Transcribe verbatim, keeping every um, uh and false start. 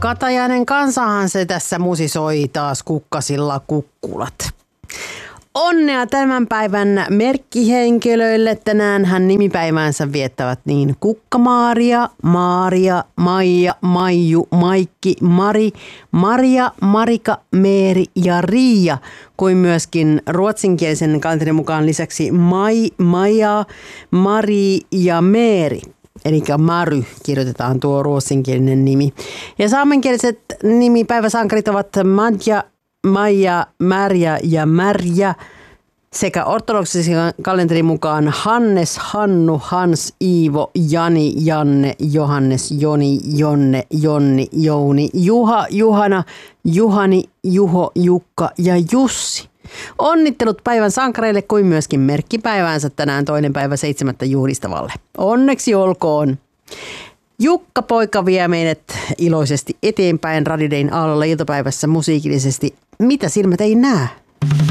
Katajainen kansahan se tässä musisoi taas kukkasilla kukkulat. Onnea tämän päivän merkkihenkilöille. Tänäänhän nimipäiväänsä viettävät niin Kukka-Maaria, Maaria, Maija, Maiju, Maikki, Mari, Maria, Marika, Meeri ja Riia, kuin myöskin ruotsinkielisen kalenterin mukaan lisäksi Mai, Maja, Mari ja Meeri. Eli Mary kirjoitetaan tuo ruotsinkielinen nimi. Ja saamenkieliset nimipäiväsankarit ovat Madja, Maija, Märjä ja Märjä sekä ortodoksisen kalenterin mukaan Hannes, Hannu, Hans, Iivo, Jani, Janne, Johannes, Joni, Jonne, Jonni, Jouni, Juha, Juhana, Juhani, Juho, Jukka ja Jussi. Onnittelut päivän sankareille kuin myöskin merkkipäiväänsä tänään toinen päivä seitsemättä juhlistavalle. Onneksi olkoon! Jukka poika vie meidät iloisesti eteenpäin Radio Dayn aallolla iltapäivässä musiikillisesti. Mitä silmät ei näe?